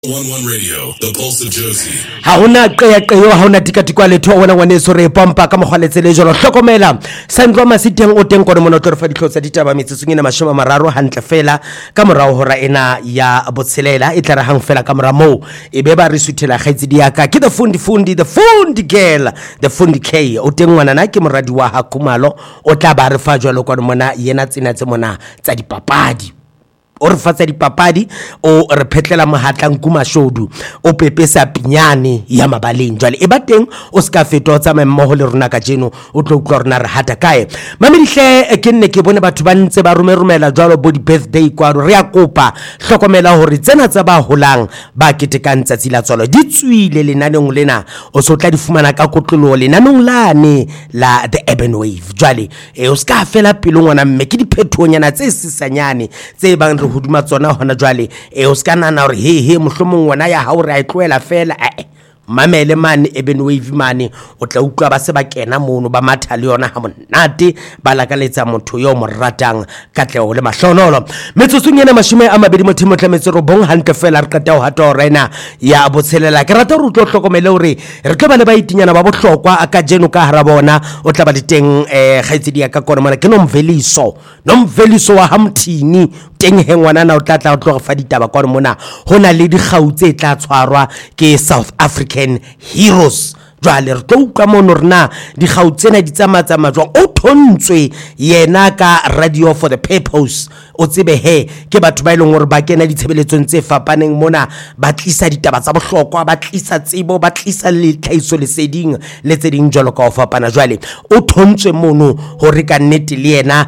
1-1 Radio, the pulse of Josie. Ha hona qeaqeo ha hona tikatiko le tho wena ngwaneso re pompa ka mogwaletse le jolo hlokomela Sandro Masiteng o teng kore mona tlo re fa ditlhotsa ditaba metsetsongena 30 hantle fela ka morao hora ena ya botshelela e tla re hang fela ka mora mo e be ba re suthela kgaitsi di aka ke the fundi girl the fundi K o teng ngwana na ke moradi wa ha Khumalo o tla ba re fa jwalo kore mona yena tsena tse mona tsa dipapadi o re fatsa dipapadi o re phetlela mohatlang kumashodu o pepesa pinyane ya mabaleng jwale e ba teng o ska fetwa tsa memmoho le rona ka jeno o tlo utlwa rona re hata kae mamedihle ke nne ke bone batho ba ntse ba rumela jwalo bo di birthday kwa re ya kopa hlokomela hore tsena tsa ba holang ba ketekang tsatsi la tsolo di tswile lenaneng lena o so tla di fumana ka kotlolo lenaneng lane la the urban wave jwale o ska fela pelo ngwana mme ke diphethoonyana tse sisanyane tse bang re hoduma tsona hona jwale o ska nana hore he mohlomong wona ya ha o re a tloela fela mamele mane urban wave mane o tla utlwa ba se ba kena mono ba matha le yona ha monate ba lakaletsa motho yo mo ratang katlego le mahlonolo metsotsong yena mashome a mabedi motho mo tlametse ro bong hantle fela re qeta ho hata rena ya botshelela ke rata re tlo hlokomele hore re tlo bana ba itinyana ba bohlokwa aka jeno ka hara bona o tla ba diteng kgaitsedi ya ka kona mona ke nomveliso wa Hamthini teng he ngwana na o tla o tlo fa ditaba kwana mona hona le dikgau tse tla tshwarwa ke South African Heroes jwale re tlo utlwa mono rena dikgau tsena di tsamatsama jwang o thontswe yena ka radio for the purpose o tsebe he ke batho ba ileng hore ba kena ditshebeletsong tse fapaneng mona ba tlisa ditaba tsa bohlokwa ba tlisa tsebo ba tlisa le tlhaiso leseding le tse ding jwalo ka o fapana jwale o thontswe mono hore ka nnete le yena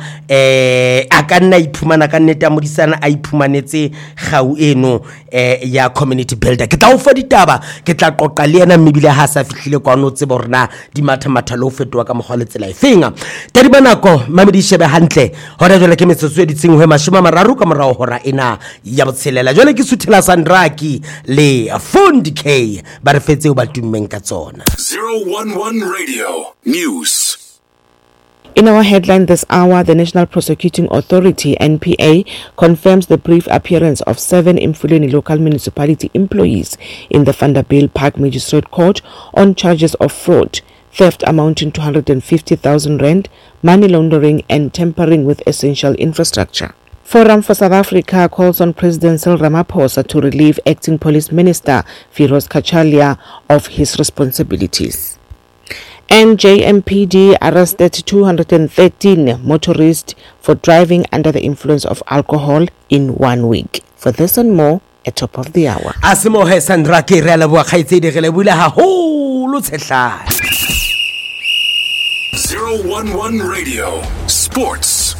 a ka nna iphumana ka nnete a modisana a iphumanetse gau eno ya community builder ke tla o fa ditaba ke tla qoqa le yena mmebile ha sa fihlile kwa no tsebo rena di matha lo fetwa ka mogwa le tsela efenga tadi banako mamedi shebe hantle hona jwale ke metsotso e ditseng ho mashoma mararo ka morao hora ena ya botshelela jwale ke suthela Sandraki le Fundi K ba re fetse o ba tummeng ka tsona 011 Radio News. In our headline this hour, the National Prosecuting Authority, NPA, confirms the brief appearance of 7 Mfuleni local municipality employees in the Vanderbilt Park Magistrate Court on charges of fraud, theft amounting to 150,000 rand, money laundering and tampering with essential infrastructure. Forum for South Africa calls on President Cyril Ramaphosa to relieve Acting Police Minister Firoz Kachalia of his responsibilities. And JMPD arrested 213 motorists for driving under the influence of alcohol in 1 week. For this and more, at top of the hour. Asimo he Sandraki re la bua khaitsedi re le bula ha ho lo tshehla 011 Radio Sports.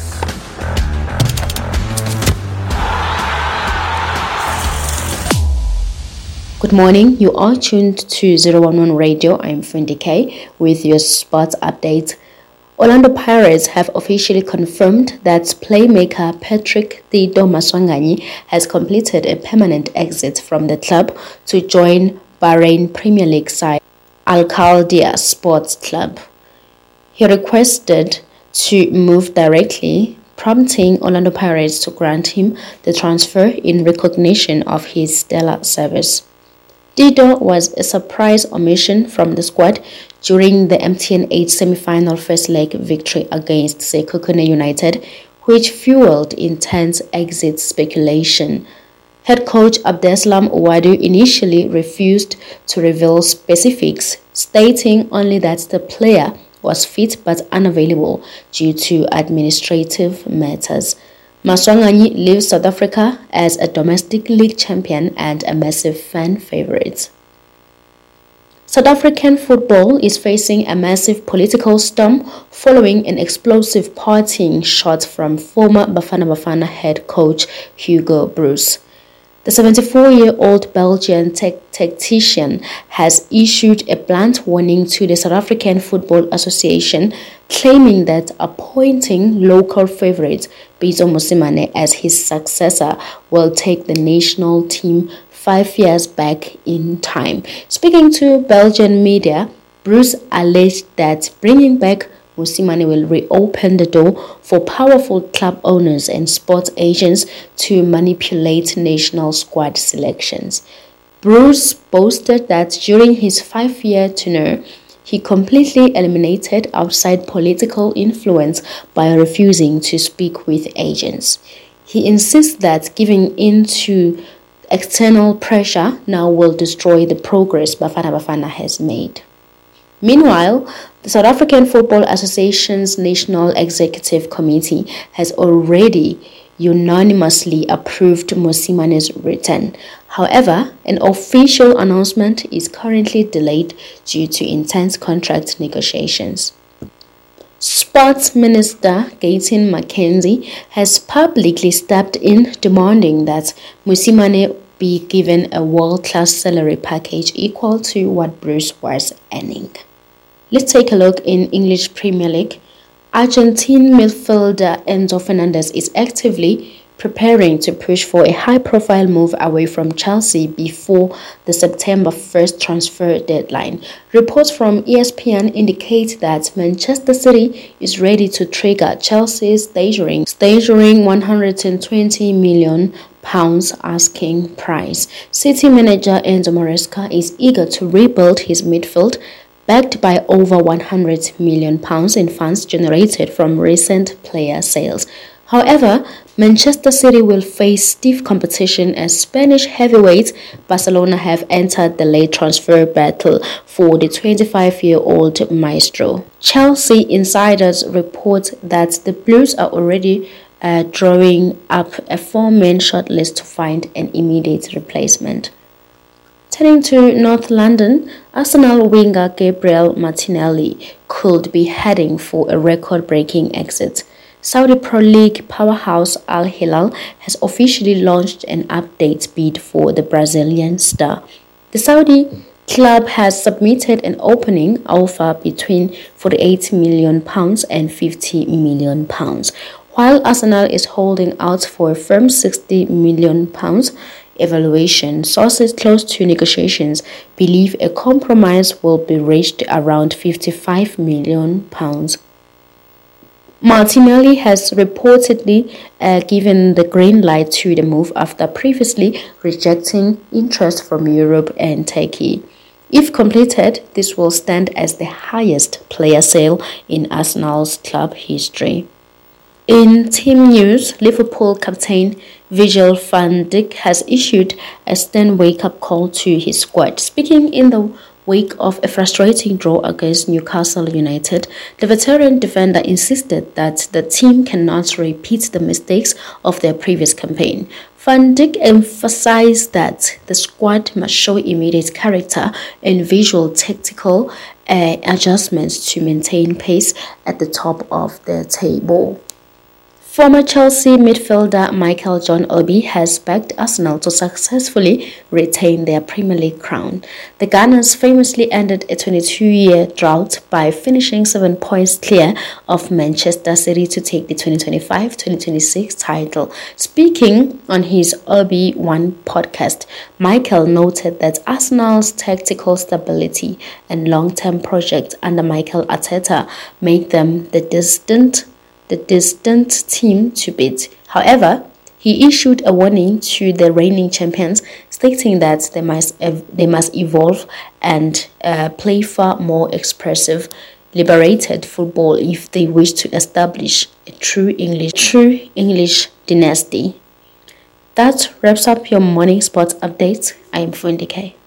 Good morning, you are tuned to 011 Radio. I'm Fundi K with your sports update. Orlando Pirates have officially confirmed that playmaker Patrick Dido Maswanganyi has completed a permanent exit from the club to join Bahrain Premier League side Al Khaldia Sports Club. He requested to move directly, prompting Orlando Pirates to grant him the transfer in recognition of his stellar service. Dido was a surprise omission from the squad during the MTN 8 semi-final first leg victory against Sekhukhune United, which fueled intense exit speculation. Head coach Abdeslam Ouaddou initially refused to reveal specifics, stating only that the player was fit but unavailable due to administrative matters. Maswanganyi leaves South Africa as a domestic league champion and a massive fan favorite. South African football is facing a massive political storm following an explosive partying shot from former Bafana Bafana head coach Hugo Broos. The 74-year-old Belgian tactician has issued a blunt warning to the South African Football Association, claiming that appointing local favourite Pitso Mosimane as his successor will take the national team 5 years back in time. Speaking to Belgian media, Broos alleged that bringing back Mosimane will reopen the door for powerful club owners and sports agents to manipulate national squad selections. Bruce boasted that during his 5-year tenure, he completely eliminated outside political influence by refusing to speak with agents. He insists that giving in to external pressure now will destroy the progress Bafana Bafana has made. Meanwhile, the South African Football Association's National Executive Committee has already unanimously approved Mosimane's return. However, an official announcement is currently delayed due to intense contract negotiations. Sports Minister Gayton McKenzie has publicly stepped in, demanding that Mosimane be given a world-class salary package equal to what Bruce was earning. Let's take a look in English Premier League. Argentine midfielder Enzo Fernandez is actively preparing to push for a high-profile move away from Chelsea before the September 1st transfer deadline. Reports from ESPN indicate that Manchester City is ready to trigger Chelsea's staggering £120 million asking price. City manager Enzo Maresca is eager to rebuild his midfield, backed by over £100 million in funds generated from recent player sales. However, Manchester City will face stiff competition as Spanish heavyweights Barcelona have entered the late transfer battle for the 25-year-old maestro. Chelsea insiders report that the Blues are already drawing up a 4-man shortlist to find an immediate replacement. Turning to North London, Arsenal winger Gabriel Martinelli could be heading for a record-breaking exit. Saudi Pro League powerhouse Al Hilal has officially launched an update bid for the Brazilian star. The Saudi club has submitted an opening offer between £48 million and £50 million, while Arsenal is holding out for a firm £60 million evaluation. Sources close to negotiations believe a compromise will be reached around £55 million. Martinelli has reportedly given the green light to the move after previously rejecting interest from Europe and Turkey. If completed, this will stand as the highest player sale in Arsenal's club history. In team news, Liverpool captain Virgil van Dijk has issued a stern wake-up call to his squad. Speaking in the wake of a frustrating draw against Newcastle United, the veteran defender insisted that the team cannot repeat the mistakes of their previous campaign. Van Dijk emphasized that the squad must show immediate character and visual tactical adjustments to maintain pace at the top of the table. Former Chelsea midfielder Michael John Obi has backed Arsenal to successfully retain their Premier League crown. The Gunners famously ended a 22-year drought by finishing 7 points clear of Manchester City to take the 2025-2026 title. Speaking on his Obi-Wan podcast, Michael noted that Arsenal's tactical stability and long-term project under Mikel Arteta made them the distant team to beat. However, he issued a warning to the reigning champions, stating that they must evolve and play far more expressive, liberated football if they wish to establish a true English dynasty. That wraps up your morning sports update. I am Fundike.